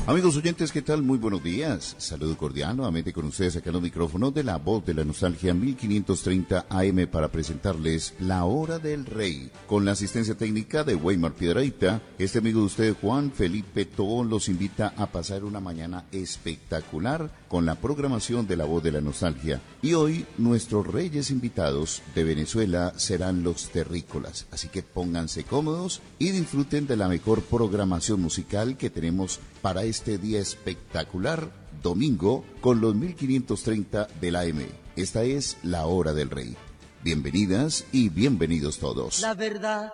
Amigos oyentes, ¿qué tal? Muy buenos días. Saludo cordial nuevamente con ustedes acá en los micrófonos de La Voz de la Nostalgia 1530 AM para presentarles La Hora del Rey. Con la asistencia técnica de Weimar Piedrahita, este amigo de ustedes, Juan Felipe Tobón, los invita a pasar una mañana espectacular con la programación de La Voz de la Nostalgia. Y hoy nuestros reyes invitados de Venezuela serán los terrícolas. Así que pónganse cómodos y disfruten de la mejor programación musical que tenemos para este día espectacular, domingo, con los 1530 del AM. Esta es La Hora del Rey. Bienvenidas y bienvenidos todos. La verdad